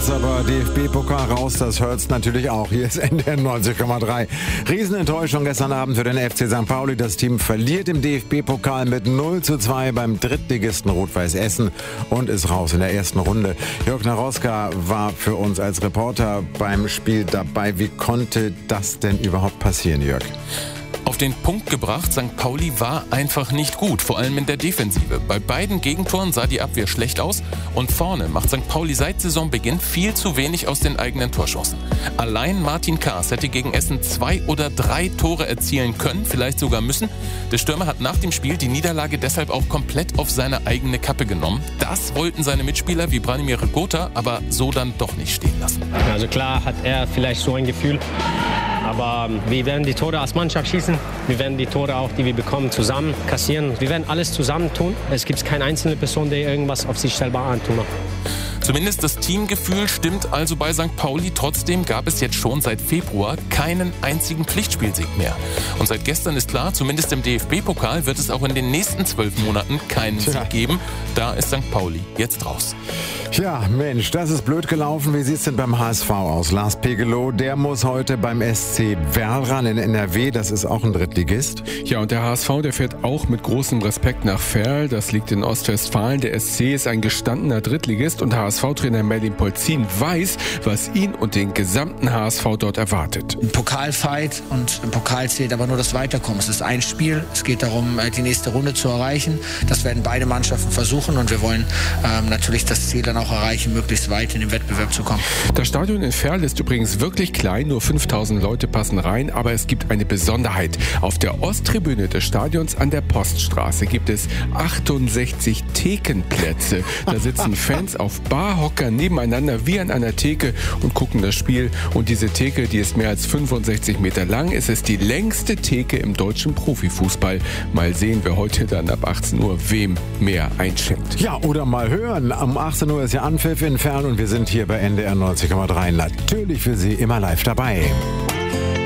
raus, aber DFB-Pokal raus, das hört's natürlich auch. Hier ist NDR 90,3. Riesenenttäuschung gestern Abend für den FC St. Pauli. Das Team verliert im DFB-Pokal mit 0:2 beim Drittligisten Rot-Weiß Essen und ist raus in der ersten Runde. Jörg Naroska war für uns als Reporter beim Spiel dabei. Wie konnte das denn überhaupt passieren, Jörg? Auf den Punkt gebracht, St. Pauli war einfach nicht gut, vor allem in der Defensive. Bei beiden Gegentoren sah die Abwehr schlecht aus und vorne macht St. Pauli seit Saisonbeginn viel zu wenig aus den eigenen Torchancen. Allein Martin Kaas hätte gegen Essen 2 oder 3 Tore erzielen können, vielleicht sogar müssen. Der Stürmer hat nach dem Spiel die Niederlage deshalb auch komplett auf seine eigene Kappe genommen. Das wollten seine Mitspieler wie Branimir Gota aber so dann doch nicht stehen lassen. Also klar hat er vielleicht so ein Gefühl, aber wir werden die Tore als Mannschaft schießen. Wir werden die Tore auch, die wir bekommen, zusammen kassieren. Wir werden alles zusammen tun. Es gibt keine einzelne Person, die irgendwas auf sich selber antun. Zumindest das Teamgefühl stimmt also bei St. Pauli. Trotzdem gab es jetzt schon seit Februar keinen einzigen Pflichtspielsieg mehr. Und seit gestern ist klar, zumindest im DFB-Pokal wird es auch in den nächsten 12 Monaten keinen Sieg geben. Da ist St. Pauli jetzt raus. Ja, Mensch, das ist blöd gelaufen. Wie sieht es denn beim HSV aus? Lars Pegelow, der muss heute beim SC Werl ran in NRW. Das ist auch ein Drittligist. Ja, und der HSV, der fährt auch mit großem Respekt nach Verl. Das liegt in Ostwestfalen. Der SC ist ein gestandener Drittligist und HSV-Trainer Merlin Polzin weiß, was ihn und den gesamten HSV dort erwartet. Ein Pokalfight, und im Pokal zählt aber nur das Weiterkommen. Es ist ein Spiel. Es geht darum, die nächste Runde zu erreichen. Das werden beide Mannschaften versuchen und wir wollen natürlich das Ziel dann auch erreichen, möglichst weit in den Wettbewerb zu kommen. Das Stadion in Verl ist übrigens wirklich klein, nur 5000 Leute passen rein, aber es gibt eine Besonderheit. Auf der Osttribüne des Stadions an der Poststraße gibt es 68 Thekenplätze. Da sitzen Fans auf Barhocker nebeneinander wie an einer Theke und gucken das Spiel. Und diese Theke, die ist mehr als 65 Meter lang. Es ist die längste Theke im deutschen Profifußball. Mal sehen, wer heute dann ab 18 Uhr wem mehr einschenkt. Ja, oder mal hören. Um 18 Uhr ist ja Anpfiff in Verl und wir sind hier bei NDR 90,3. Natürlich für Sie immer live dabei.